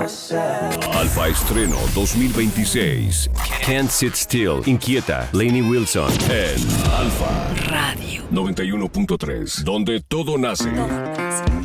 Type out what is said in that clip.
Alfa Estreno 2026. Can't Sit Still. Inquieta. Lainey Wilson. En Alfa Radio 91.3. Donde todo nace.